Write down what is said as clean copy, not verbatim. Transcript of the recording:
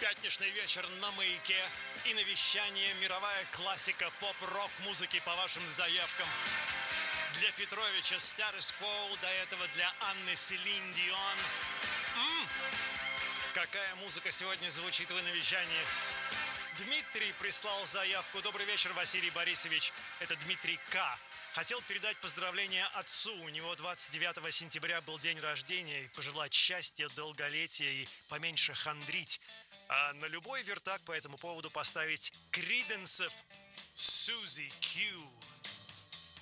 Пятничный вечер на «Маяке» и навещание мировая классика поп-рок музыки по вашим заявкам. Для Петровича Status Quo, до этого для Анны Селин Дион. Какая музыка сегодня звучит в навещании? Дмитрий прислал заявку. Добрый вечер, Василий Борисович. Это Дмитрий К. Хотел передать поздравления отцу. У него 29 сентября был день рождения. И пожелать счастья, долголетия и поменьше хандрить. А на любой вертак по этому поводу поставить Криденсов Suzy Q.